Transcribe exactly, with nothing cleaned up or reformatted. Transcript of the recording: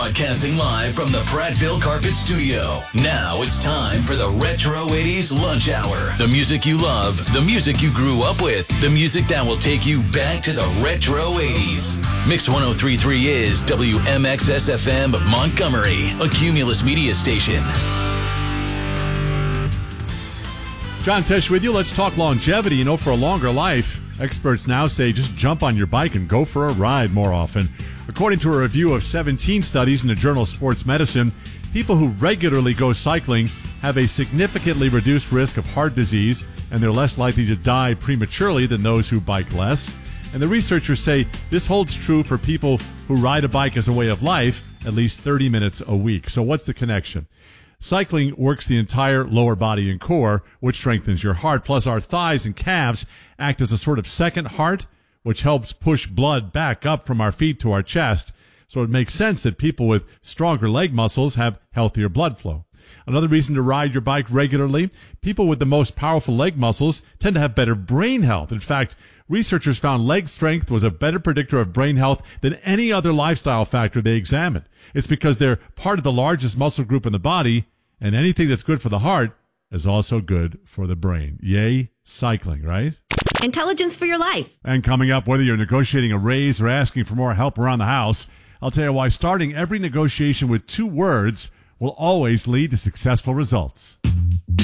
Broadcasting live from the Prattville Carpet Studio. Now it's time for the Retro eighties Lunch Hour. The music you love, the music you grew up with, the music that will take you back to the Retro eighties. Mix one oh three point three is W M X S F M of Montgomery, a Cumulus media station. John Tesh with you. Let's talk longevity. You know, for a longer life, experts now say just jump on your bike and go for a ride more often. According to a review of seventeen studies in the journal Sports Medicine, people who regularly go cycling have a significantly reduced risk of heart disease, and they're less likely to die prematurely than those who bike less. And the researchers say this holds true for people who ride a bike as a way of life at least thirty minutes a week. So what's the connection? Cycling works the entire lower body and core, which strengthens your heart. Plus, our thighs and calves act as a sort of second heart, which helps push blood back up from our feet to our chest. So it makes sense that people with stronger leg muscles have healthier blood flow. Another reason to ride your bike regularly, people with the most powerful leg muscles tend to have better brain health. In fact, researchers found leg strength was a better predictor of brain health than any other lifestyle factor they examined. It's because they're part of the largest muscle group in the body, and anything that's good for the heart is also good for the brain. Yay, cycling, right? Intelligence for your life. And coming up, whether you're negotiating a raise or asking for more help around the house, I'll tell you why starting every negotiation with two words will always lead to successful results.